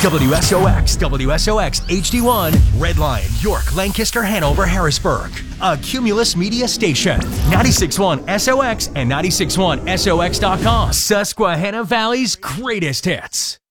WSOX, WSOX HD1, Red Lion, York, Lancaster, Hanover, Harrisburg. A Cumulus Media station. 96.1 SOX and 96.1SOX.com. Susquehanna Valley's greatest hits.